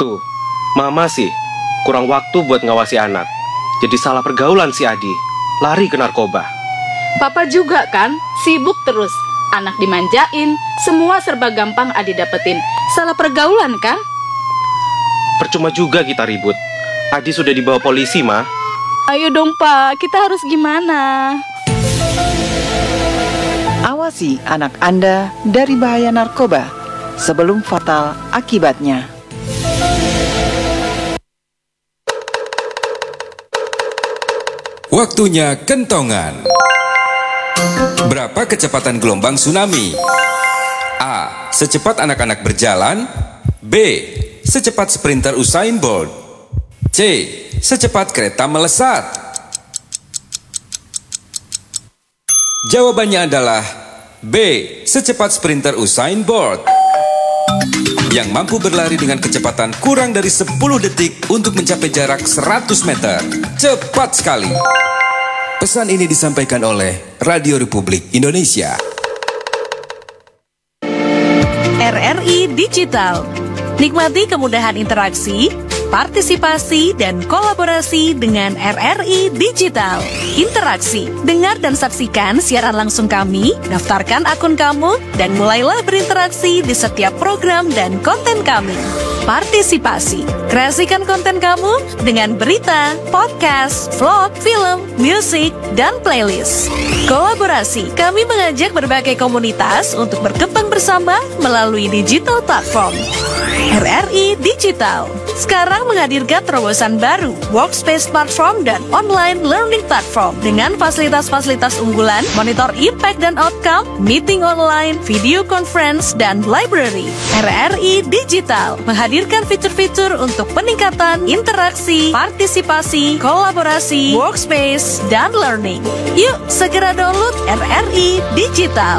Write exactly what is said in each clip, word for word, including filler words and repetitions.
Tuh, mama sih kurang waktu buat ngawasi anak. Jadi salah pergaulan si Adi, lari ke narkoba. Papa juga kan, sibuk terus. Anak dimanjain, semua serba gampang Adi dapetin. Salah pergaulan kan? Percuma juga kita ribut. Adi sudah dibawa polisi, Ma. Ayo dong Pak, kita harus gimana? Awasi anak Anda dari bahaya narkoba sebelum fatal akibatnya. Waktunya kentongan. Berapa kecepatan gelombang tsunami? A. Secepat anak-anak berjalan. B. Secepat sprinter Usain Bolt. C. Secepat kereta melesat. Jawabannya adalah B. Secepat sprinter Usain Bolt, yang mampu berlari dengan kecepatan kurang dari sepuluh detik untuk mencapai jarak seratus meter. Cepat sekali. Pesan ini disampaikan oleh Radio Republik Indonesia. R R I Digital. Nikmati kemudahan interaksi, partisipasi, dan kolaborasi dengan R R I Digital. Interaksi, dengar dan saksikan siaran langsung kami, daftarkan akun kamu, dan mulailah berinteraksi di setiap program dan konten kami. Partisipasi, kreasikan konten kamu dengan berita, podcast, vlog, film, musik, dan playlist. Kolaborasi, kami mengajak berbagai komunitas untuk berkembang bersama melalui digital platform. R R I Digital sekarang menghadirkan terobosan baru, workspace platform dan online learning platform dengan fasilitas-fasilitas unggulan, monitor impact dan outcome, meeting online, video conference, dan library. R R I Digital menghadirkan fitur-fitur untuk peningkatan interaksi, partisipasi, kolaborasi, workspace, dan learning. Yuk segera download R R I Digital.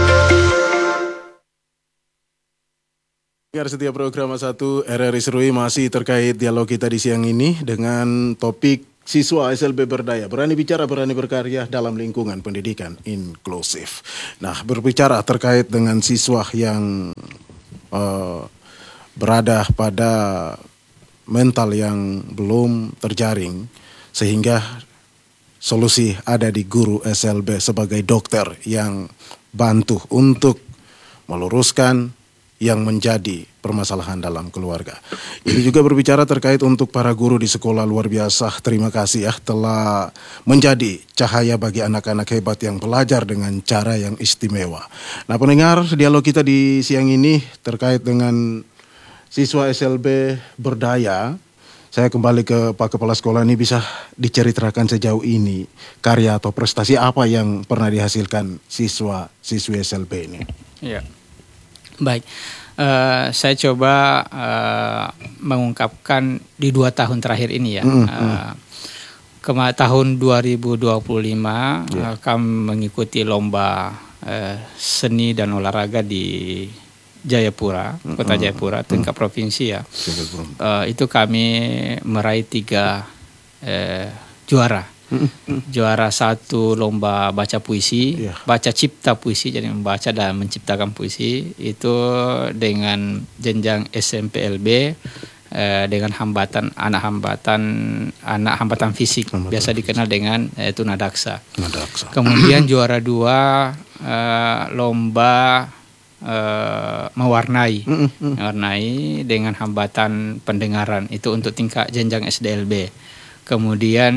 Dengar setiap program satu R R I Serui masih terkait dialog kita di siang ini dengan topik siswa S L B berdaya, berani bicara, berani berkarya dalam lingkungan pendidikan inklusif. Nah, berbicara terkait dengan siswa yang uh, berada pada mental yang belum terjaring, sehingga solusi ada di guru S L B sebagai dokter yang bantu untuk meluruskan yang menjadi permasalahan dalam keluarga. Ini juga berbicara terkait untuk para guru di sekolah, luar biasa. Terima kasih ya telah menjadi cahaya bagi anak-anak hebat yang belajar dengan cara yang istimewa. Nah, pendengar, dialog kita di siang ini terkait dengan siswa S L B berdaya. Saya kembali ke Pak Kepala Sekolah, ini bisa diceritakan sejauh ini karya atau prestasi apa yang pernah dihasilkan siswa-siswi S L B ini? Iya. Baik, uh, saya coba uh, mengungkapkan di dua tahun terakhir ini ya. Mm, uh, kema- tahun dua ribu dua puluh lima yeah. uh, kami mengikuti lomba uh, seni dan olahraga di Jayapura, mm, Kota Jayapura, mm, tingkat provinsi ya. Uh, itu kami meraih tiga uh, juara. Juara satu lomba baca puisi, yeah. baca cipta puisi, jadi membaca dan menciptakan puisi itu dengan jenjang S M P L B eh, dengan hambatan anak hambatan anak hambatan fisik, hambatan biasa fisik. Dikenal dengan eh, tunadaksa. Tunadaksa. Kemudian juara dua eh, lomba eh, mewarnai, mewarnai dengan hambatan pendengaran, itu untuk tingkat jenjang S D L B. Kemudian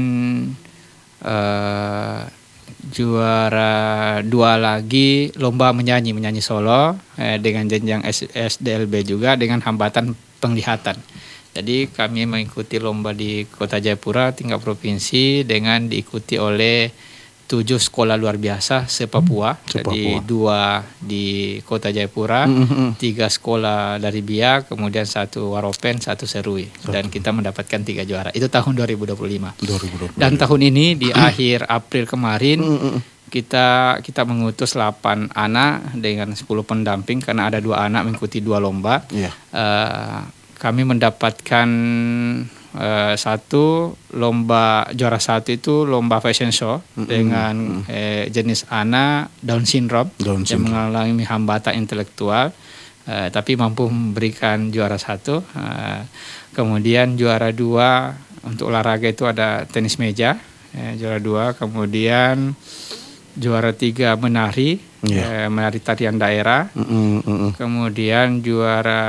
Uh, juara dua lagi lomba menyanyi menyanyi solo eh, dengan jenjang S D L B juga dengan hambatan penglihatan. Jadi kami mengikuti lomba di Kota Jayapura tingkat provinsi dengan diikuti oleh tujuh sekolah luar biasa se-Papua. Jadi dua di Kota Jayapura, mm-hmm. tiga sekolah dari Biak, kemudian satu Waropen, satu Serui. Dan kita mendapatkan tiga juara. Itu tahun dua ribu dua puluh lima. dua ribu dua puluh lima. Dan tahun ini di akhir April kemarin, mm-hmm. kita kita mengutus delapan anak dengan sepuluh pendamping karena ada dua anak mengikuti dua lomba. Yeah. Uh, kami mendapatkan Uh, satu lomba juara satu itu lomba fashion show mm-hmm. dengan mm-hmm. eh, jenis anak Down syndrome, Down syndrome yang mengalami hambatan intelektual. uh, tapi mampu memberikan juara satu. Uh, kemudian juara dua untuk olahraga itu ada tenis meja, uh, juara dua. Kemudian juara tiga menari, yeah. uh, menari tarian daerah. Mm-mm, mm-mm. Kemudian juara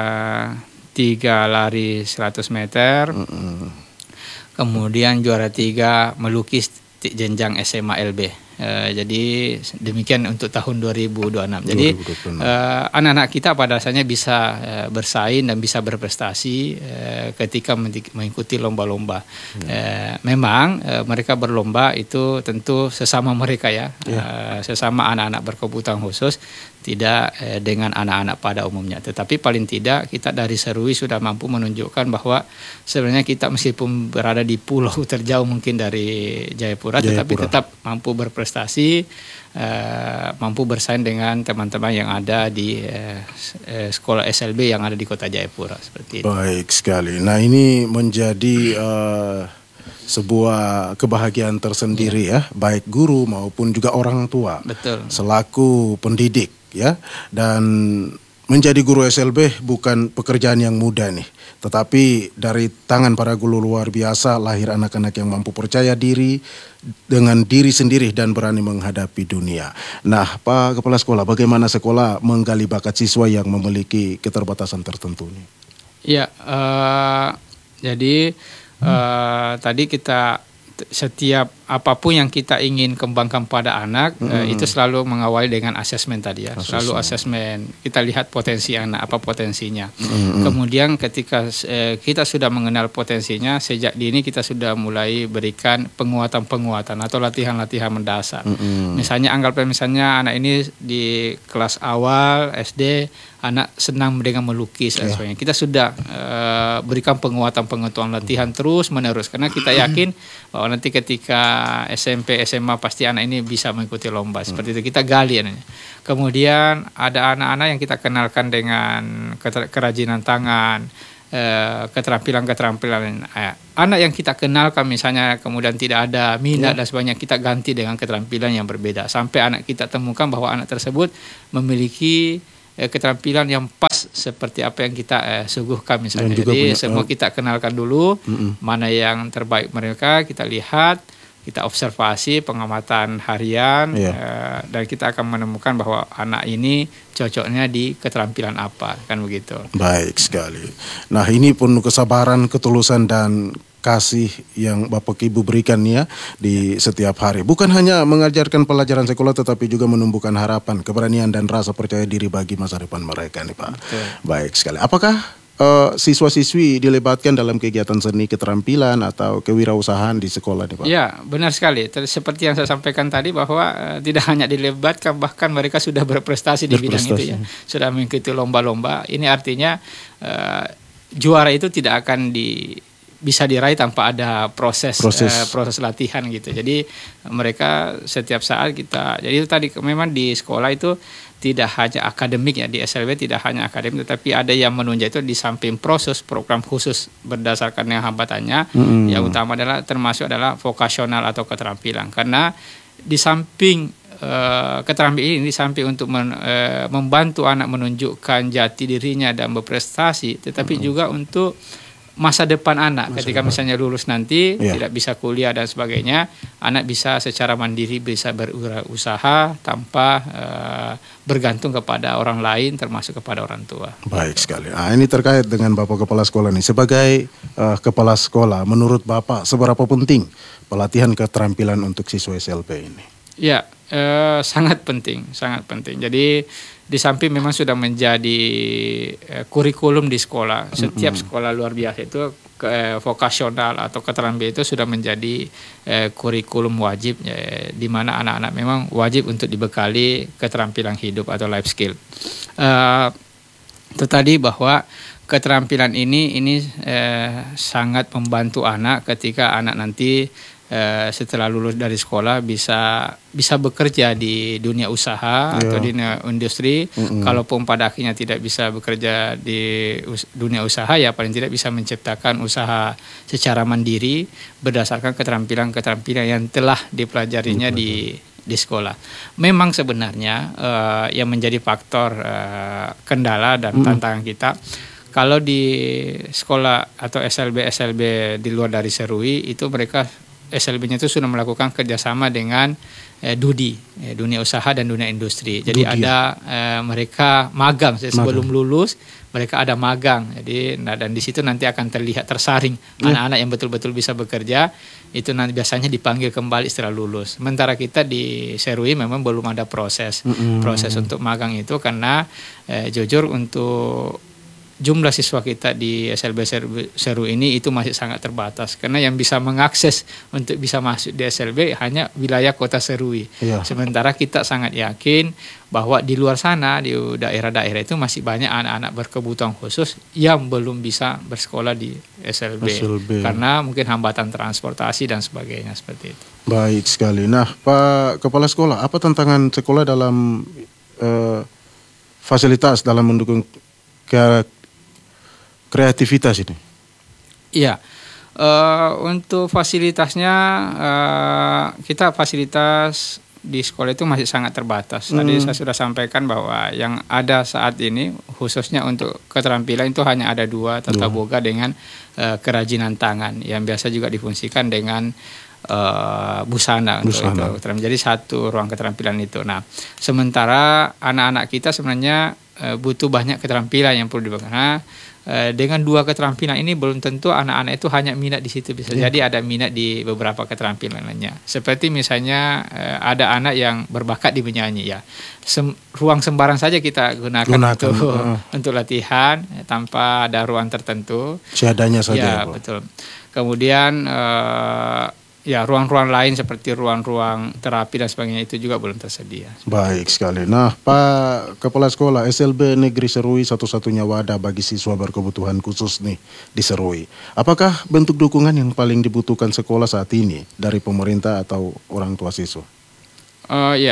tiga lari seratus meter. Mm-mm. Kemudian juara tiga melukis jenjang S M A L B. Uh, jadi demikian untuk tahun dua ribu dua puluh enam. Jadi uh, anak-anak kita pada dasarnya bisa uh, bersaing dan bisa berprestasi uh, ketika mengikuti lomba-lomba. Hmm. Uh, memang uh, mereka berlomba itu tentu sesama mereka ya, yeah. uh, sesama anak-anak berkebutuhan khusus, tidak uh, dengan anak-anak pada umumnya. Tetapi paling tidak kita dari Serui sudah mampu menunjukkan bahwa sebenarnya kita meskipun berada di pulau terjauh mungkin dari Jayapura, Jayapura. tetapi tetap mampu berprestasi. prestasi, uh, mampu bersaing dengan teman-teman yang ada di uh, uh, sekolah S L B yang ada di Kota Jayapura seperti itu. Baik sekali. Nah, ini menjadi uh, sebuah kebahagiaan tersendiri ya, baik guru maupun juga orang tua. Betul. Selaku pendidik ya, dan menjadi guru S L B bukan pekerjaan yang mudah nih. Tetapi dari tangan para guru luar biasa lahir anak-anak yang mampu percaya diri dengan diri sendiri dan berani menghadapi dunia. Nah, Pak Kepala Sekolah, bagaimana sekolah menggali bakat siswa yang memiliki keterbatasan tertentu nih? Ya, uh, jadi uh, hmm. tadi kita setiap apapun yang kita ingin kembangkan pada anak hmm. uh, itu selalu mengawali dengan asesmen tadi ya, asesmen. Selalu asesmen. Kita lihat potensi anak, apa potensinya. Hmm. Kemudian ketika uh, kita sudah mengenal potensinya, sejak dini kita sudah mulai berikan penguatan-penguatan atau latihan-latihan mendasar. Hmm. Misalnya anggaplah misalnya anak ini di kelas awal S D, anak senang dengan melukis dan sebagainya. Kita sudah uh, berikan penguatan-penguatan latihan terus menerus karena kita yakin bahwa nanti ketika S M P, S M A pasti anak ini bisa mengikuti lomba. Seperti itu kita gali anaknya. Kemudian ada anak-anak yang kita kenalkan dengan kerajinan tangan, eh, keterampilan-keterampilan. Eh, anak yang kita kenalkan misalnya kemudian tidak ada minat ya. dan sebagainya, kita ganti dengan keterampilan yang berbeda. Sampai anak kita temukan bahwa anak tersebut memiliki eh, keterampilan yang pas seperti apa yang kita eh, suguhkan misalnya. Jadi punya, semua kita kenalkan dulu, mm-mm. mana yang terbaik mereka, kita lihat, kita observasi pengamatan harian, yeah. uh, dan kita akan menemukan bahwa anak ini cocoknya di keterampilan apa, kan begitu. Baik sekali. Nah, ini penuh kesabaran, ketulusan dan kasih yang Bapak Ibu berikan ya di setiap hari. Bukan hanya mengajarkan pelajaran sekolah, tetapi juga menumbuhkan harapan, keberanian dan rasa percaya diri bagi masa depan mereka nih Pak. Betul. Baik sekali. Apakah Uh, siswa-siswi dilebatkan dalam kegiatan seni, keterampilan atau kewirausahaan di sekolah nih Pak? Ya, benar sekali. Seperti yang saya sampaikan tadi bahwa uh, tidak hanya dilebatkan, bahkan mereka sudah berprestasi di bidang itu ya. Sudah mengikuti lomba-lomba. Ini artinya uh, juara itu tidak akan di bisa diraih tanpa ada proses proses. Uh, proses latihan gitu. Jadi mereka setiap saat kita, jadi itu tadi memang di sekolah itu tidak hanya akademik ya, di S L B tidak hanya akademik, tetapi ada yang menunjang itu di samping proses program khusus berdasarkan yang hambatannya, hmm. yang utama adalah termasuk adalah vokasional atau keterampilan. Karena di samping uh, keterampilan ini, di samping untuk men, uh, membantu anak menunjukkan jati dirinya dan berprestasi, tetapi hmm. juga untuk masa depan anak, masa ketika depan. Misalnya lulus nanti yeah. tidak bisa kuliah dan sebagainya, anak bisa secara mandiri bisa berusaha tanpa uh, bergantung kepada orang lain, termasuk kepada orang tua. Baik sekali. Nah, ini terkait dengan Bapak Kepala Sekolah nih. Sebagai uh, Kepala Sekolah, menurut Bapak seberapa penting pelatihan keterampilan untuk siswa S L B ini? Ya, eh, sangat penting, sangat penting. Jadi di samping memang sudah menjadi eh, kurikulum di sekolah, setiap mm-hmm. sekolah luar biasa itu ke, eh, vokasional atau keterampilan itu sudah menjadi eh, kurikulum wajib, eh, di mana anak-anak memang wajib untuk dibekali keterampilan hidup atau life skill. Eh, itu tadi bahwa keterampilan ini ini eh, sangat membantu anak ketika anak nanti Uh, setelah lulus dari sekolah bisa bisa bekerja di dunia usaha yeah. atau di dunia industri. Mm-hmm. Kalaupun pada akhirnya tidak bisa bekerja di us- dunia usaha, ya paling tidak bisa menciptakan usaha secara mandiri berdasarkan keterampilan-keterampilan yang telah dipelajarinya di di sekolah. Memang sebenarnya uh, yang menjadi faktor uh, kendala dan tantangan kita, kalau di sekolah atau S L B S L B di luar dari Serui itu mereka S L B-nya itu sudah melakukan kerjasama dengan eh, D U D I, eh, dunia usaha dan dunia industri. Jadi D U D I. ada eh, mereka magang sebelum magang. lulus, mereka ada magang. Jadi nah, dan di situ nanti akan terlihat tersaring yeah. anak-anak yang betul-betul bisa bekerja. Itu nanti biasanya dipanggil kembali setelah lulus. Sementara kita di Serui memang belum ada proses mm-hmm. proses untuk magang itu karena eh, jujur untuk jumlah siswa kita di S L B Serui ini itu masih sangat terbatas karena yang bisa mengakses untuk bisa masuk di S L B hanya wilayah kota Serui. Ya. Sementara kita sangat yakin bahwa di luar sana di daerah-daerah itu masih banyak anak-anak berkebutuhan khusus yang belum bisa bersekolah di S L B, S L B. Karena mungkin hambatan transportasi dan sebagainya seperti itu. Baik sekali. Nah, Pak Kepala Sekolah, apa tantangan sekolah dalam uh, fasilitas dalam mendukung ke kreativitas ini? Iya, uh, untuk fasilitasnya uh, kita fasilitas di sekolah itu masih sangat terbatas. Tadi hmm. saya sudah sampaikan bahwa yang ada saat ini khususnya untuk keterampilan itu hanya ada dua, tata boga dengan uh, kerajinan tangan yang biasa juga difungsikan dengan uh, busana, busana. Untuk itu. Jadi satu ruang keterampilan itu. Nah, sementara anak-anak kita sebenarnya uh, butuh banyak keterampilan yang perlu diberikan. Nah, dengan dua keterampilan ini belum tentu anak-anak itu hanya minat di situ, bisa yeah. jadi ada minat di beberapa keterampilan lainnya. Seperti misalnya ada anak yang berbakat di menyanyi ya. Sem- ruang sembarang saja kita gunakan, gunakan untuk uh. untuk latihan tanpa ada ruang tertentu. Seadanya saja. Ya, ya betul. Kemudian uh, ya ruang-ruang lain seperti ruang-ruang terapi dan sebagainya itu juga belum tersedia. Baik sekali. Nah, Pak Kepala Sekolah, S L B Negeri Serui satu-satunya wadah bagi siswa berkebutuhan khusus nih di Serui. Apakah bentuk dukungan yang paling dibutuhkan sekolah saat ini dari pemerintah atau orang tua siswa? Uh, ya,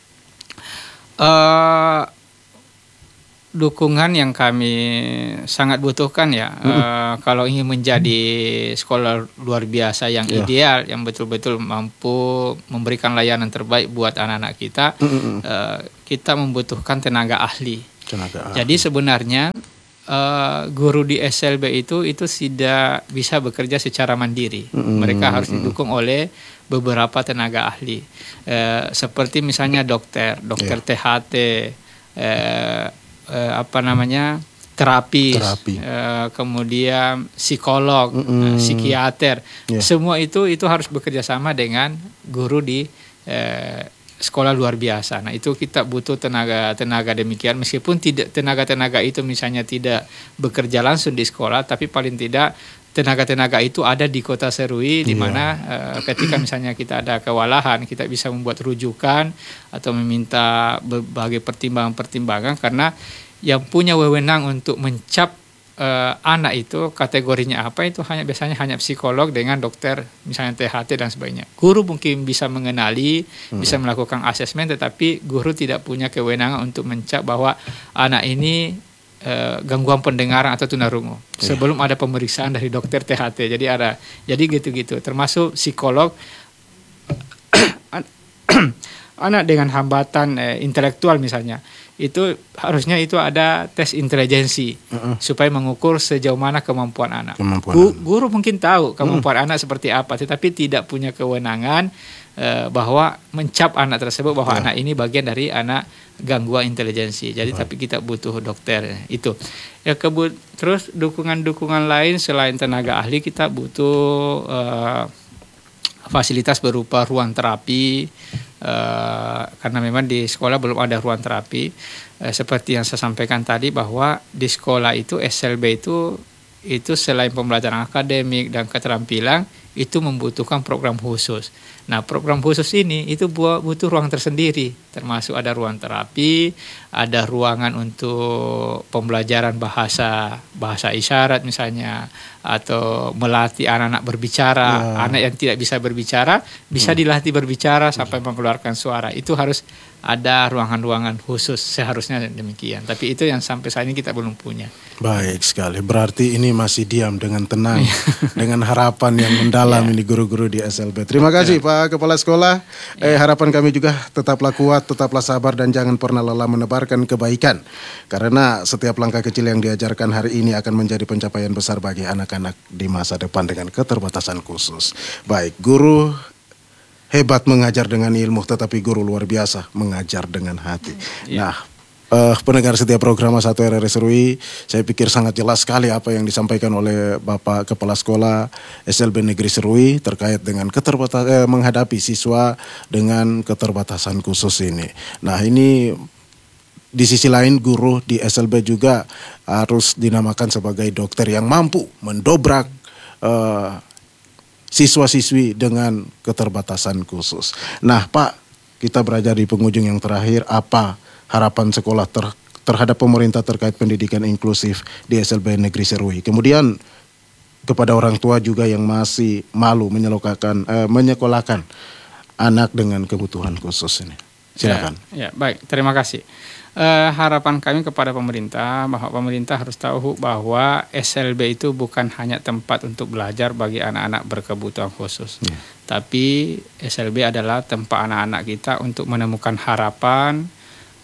uh, dukungan yang kami sangat butuhkan ya. Mm-hmm. Uh, kalau ingin menjadi sekolah luar biasa yang yeah. ideal, yang betul-betul mampu memberikan layanan terbaik buat anak-anak kita, mm-hmm. uh, kita membutuhkan tenaga ahli. Tenaga ahli. Jadi sebenarnya uh, guru di S L B itu itu tidak bisa bekerja secara mandiri. Mm-hmm. Mereka harus didukung oleh beberapa tenaga ahli. Uh, seperti misalnya dokter, dokter yeah. T H T, uh, Uh, apa namanya terapis, Terapi. uh, kemudian psikolog, mm-hmm. uh, psikiater, yeah. semua itu itu harus bekerja sama dengan guru di uh, sekolah luar biasa. Nah itu kita butuh tenaga tenaga demikian, meskipun tidak tenaga-tenaga itu misalnya tidak bekerja langsung di sekolah, tapi paling tidak tenaga-tenaga itu ada di kota Serui, di mana yeah. uh, ketika misalnya kita ada kewalahan, kita bisa membuat rujukan atau meminta berbagai pertimbangan-pertimbangan, karena yang punya wewenang untuk mencap uh, anak itu kategorinya apa itu hanya biasanya hanya psikolog dengan dokter misalnya T H T dan sebagainya. Guru mungkin bisa mengenali, hmm. bisa melakukan asesmen, tetapi guru tidak punya kewenangan untuk mencap bahwa anak ini uh, gangguan pendengaran atau tunarungu yeah. sebelum ada pemeriksaan dari dokter T H T. Jadi ada, jadi gitu-gitu. Termasuk psikolog anak dengan hambatan uh, intelektual misalnya. Itu harusnya itu ada tes intelijensi uh-uh. supaya mengukur sejauh mana kemampuan anak. Kemampuan Gu- guru mungkin tahu kemampuan uh. anak seperti apa, tetapi tidak punya kewenangan uh, bahwa mencap anak tersebut bahwa uh. anak ini bagian dari anak gangguan intelijensi. Jadi uh. tapi kita butuh dokter itu. Ya kebut terus dukungan-dukungan lain selain tenaga ahli, kita butuh uh, fasilitas berupa ruang terapi. Uh, karena memang di sekolah belum ada ruang terapi, uh, seperti yang saya sampaikan tadi bahwa di sekolah itu S L B itu itu selain pembelajaran akademik dan keterampilan itu membutuhkan program khusus. Nah program khusus ini itu butuh ruang tersendiri, termasuk ada ruang terapi, ada ruangan untuk pembelajaran bahasa bahasa isyarat misalnya, atau melatih anak-anak berbicara. Ya. Anak yang tidak bisa berbicara bisa dilatih berbicara sampai mengeluarkan suara. Itu harus ada ruangan-ruangan khusus, seharusnya demikian. Tapi itu yang sampai saat ini kita belum punya. Baik sekali, berarti ini masih diam dengan tenang, dengan harapan yang mendalam dalam Ya. ini guru-guru di S L B. Terima kasih Pak Kepala Sekolah. Eh, harapan kami juga tetaplah kuat, tetaplah sabar dan jangan pernah lelah menebarkan kebaikan. Karena setiap langkah kecil yang diajarkan hari ini akan menjadi pencapaian besar bagi anak-anak di masa depan dengan keterbatasan khusus. Baik, guru hebat mengajar dengan ilmu, tetapi guru luar biasa mengajar dengan hati. Nah, Uh, pendengar setiap program satu R R I Serui, saya pikir sangat jelas sekali apa yang disampaikan oleh Bapak Kepala Sekolah S L B Negeri Serui terkait dengan keterbatasan eh, menghadapi siswa dengan keterbatasan khusus ini. Nah, ini di sisi lain guru di S L B juga harus dinamakan sebagai dokter yang mampu mendobrak uh, siswa-siswi dengan keterbatasan khusus. Nah, Pak, kita berada di penghujung yang terakhir. Apa harapan sekolah ter, terhadap pemerintah terkait pendidikan inklusif di S L B Negeri Serui? Kemudian kepada orang tua juga yang masih malu menyekolahkan eh, menyekolahkan anak dengan kebutuhan khusus ini. Silakan. Ya, ya baik. Terima kasih. Eh, harapan kami kepada pemerintah bahwa pemerintah harus tahu bahwa S L B itu bukan hanya tempat untuk belajar bagi anak-anak berkebutuhan khusus, ya. Tapi S L B adalah tempat anak-anak kita untuk menemukan harapan,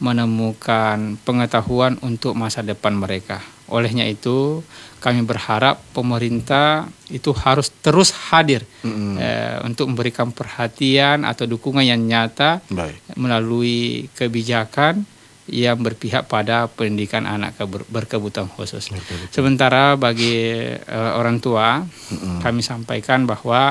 menemukan pengetahuan untuk masa depan mereka. Olehnya itu kami berharap pemerintah itu harus terus hadir mm-hmm. eh, untuk memberikan perhatian atau dukungan yang nyata Baik. melalui kebijakan yang berpihak pada pendidikan anak keber- berkebutuhan khusus. Betul-betul. Sementara bagi eh, orang tua mm-hmm. kami sampaikan bahwa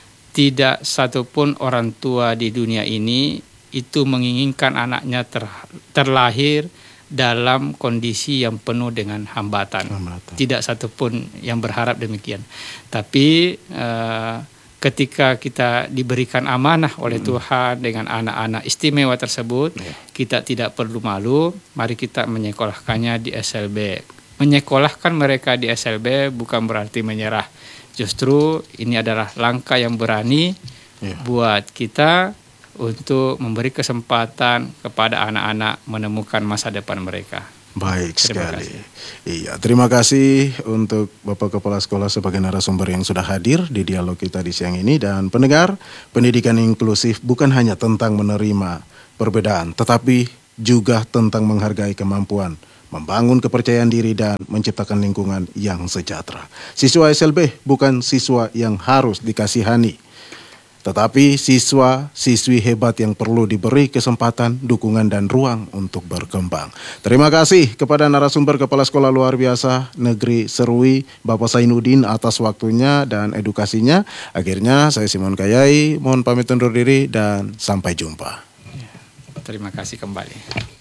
tidak satupun orang tua di dunia ini itu menginginkan anaknya ter, terlahir dalam kondisi yang penuh dengan hambatan. hambatan. Tidak satupun yang berharap demikian. Tapi uh, ketika kita diberikan amanah oleh hmm. Tuhan dengan anak-anak istimewa tersebut, yeah. kita tidak perlu malu. Mari kita menyekolahkannya di S L B. Menyekolahkan mereka di S L B bukan berarti menyerah. Justru ini adalah langkah yang berani yeah. buat kita untuk memberi kesempatan kepada anak-anak menemukan masa depan mereka. Baik Terima sekali. kasih. Iya, terima kasih untuk Bapak Kepala Sekolah sebagai narasumber yang sudah hadir di dialog kita di siang ini. Dan pendengar, pendidikan inklusif bukan hanya tentang menerima perbedaan, tetapi juga tentang menghargai kemampuan, membangun kepercayaan diri dan menciptakan lingkungan yang sejahtera. Siswa S L B bukan siswa yang harus dikasihani, tetapi siswa-siswi hebat yang perlu diberi kesempatan, dukungan, dan ruang untuk berkembang. Terima kasih kepada narasumber Kepala Sekolah Luar Biasa Negeri Serui, Bapak Zainuddin atas waktunya dan edukasinya. Akhirnya saya Simon Kayai, mohon pamit undur diri dan sampai jumpa. Terima kasih kembali.